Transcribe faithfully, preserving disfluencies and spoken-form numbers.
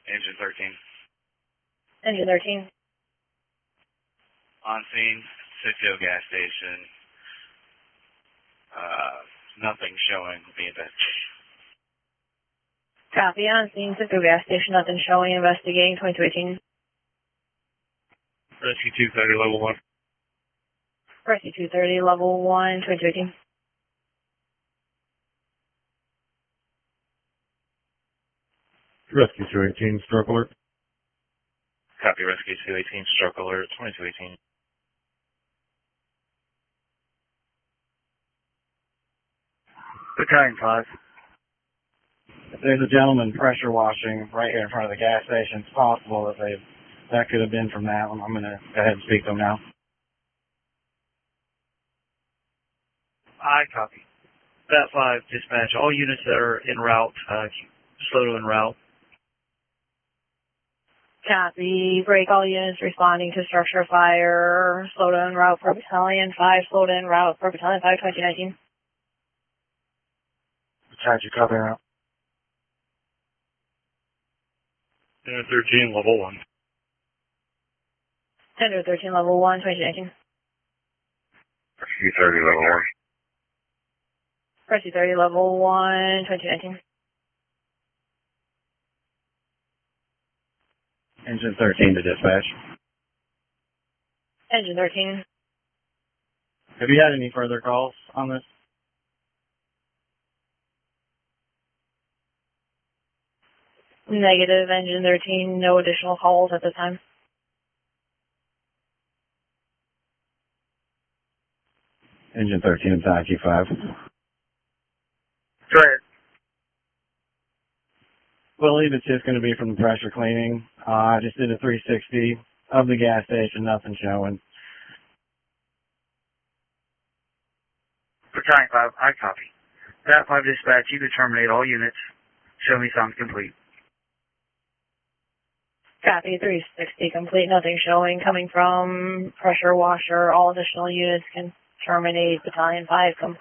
Engine thirteen. Engine thirteen. On scene, Citgo gas station. Uh, nothing showing the investigation. Copy. On scene, Citgo gas station. Nothing showing. Investigating. twenty-two eighteen. Rescue two thirty, level one. Rescue two thirty, level one, twenty-two eighteen. Rescue two eighteen, stroke alert. Copy, Rescue two eighteen, stroke alert, twenty-two eighteen. Battalion five. There's a gentleman pressure washing right here in front of the gas station. It's possible that they that could have been from that one. I'm going to go ahead and speak to them now. I copy. Bat five, dispatch. All units that are en route, uh, slow to en route. Copy. Break all units responding to structure fire. Slow to en route for Battalion five. Slow to en route for Battalion five, twenty nineteen. Charge, you copy out. Unit thirteen, level one. Tender thirteen, level one, twenty nineteen. Rescue thirty, level one. Rescue thirty, level one, twenty nineteen. Engine thirteen to dispatch. Engine thirteen. Have you had any further calls on this? Negative. Engine thirteen, no additional calls at this time. Engine thirteen to I Q five. Go ahead. Believe it's just going to be from the pressure cleaning. Uh, I just did a three sixty of the gas station, nothing showing. Battalion five, I copy. Bat five, dispatch. You can terminate all units. Show me sounds complete. Copy. three sixty complete. Nothing showing. Coming from pressure washer. All additional units can terminate. Battalion five complete.